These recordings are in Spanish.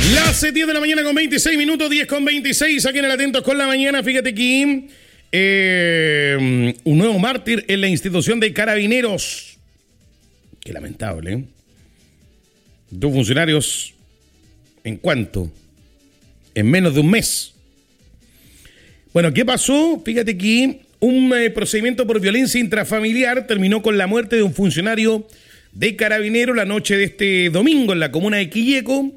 Las 10 de la mañana con 26 minutos, 10 con 26, aquí en el Atentos con la Mañana. Fíjate que un nuevo mártir en la institución de Carabineros. Qué lamentable, ¿eh? 2 funcionarios, ¿en cuánto? En menos de un mes. Bueno, ¿qué pasó? Fíjate que un procedimiento por violencia intrafamiliar terminó con la muerte de un funcionario de Carabineros la noche de este domingo en la comuna de Quilleco.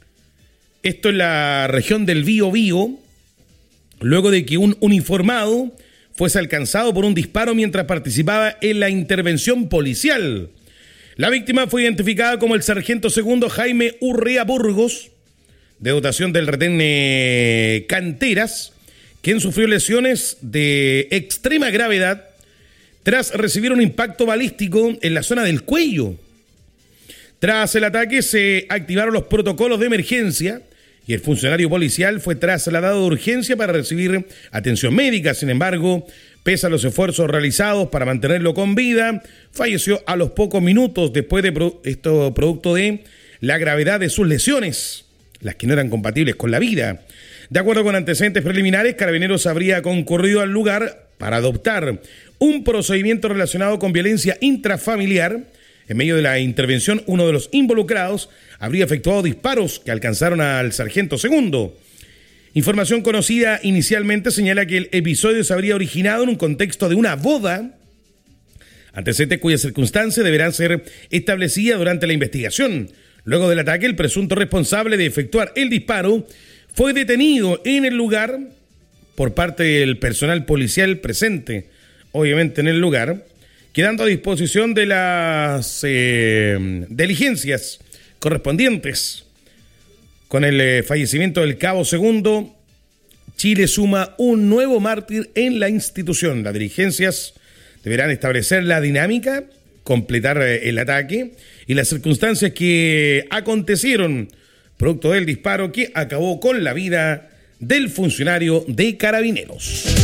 Esto en la región del Biobío, luego de que un uniformado fuese alcanzado por un disparo mientras participaba en la intervención policial. La víctima fue identificada como el sargento segundo Jaime Urrea Burgos, de dotación del retén Canteras, quien sufrió lesiones de extrema gravedad tras recibir un impacto balístico en la zona del cuello. Tras el ataque se activaron los protocolos de emergencia y el funcionario policial fue trasladado de urgencia para recibir atención médica. Sin embargo, pese a los esfuerzos realizados para mantenerlo con vida, falleció a los pocos minutos después de esto producto de la gravedad de sus lesiones, las que no eran compatibles con la vida. De acuerdo con antecedentes preliminares, Carabineros habría concurrido al lugar para adoptar un procedimiento relacionado con violencia intrafamiliar. En medio de la intervención, uno de los involucrados habría efectuado disparos que alcanzaron al sargento segundo. Información conocida inicialmente señala que el episodio se habría originado en un contexto de una boda, antecedentes cuyas circunstancias deberán ser establecidas durante la investigación. Luego del ataque, el presunto responsable de efectuar el disparo fue detenido en el lugar por parte del personal policial presente, obviamente en el lugar, quedando a disposición de las diligencias correspondientes. Con el fallecimiento del cabo segundo, Chile suma un nuevo mártir en la institución. Las diligencias deberán establecer la dinámica, completar el ataque y las circunstancias que acontecieron producto del disparo que acabó con la vida del funcionario de Carabineros.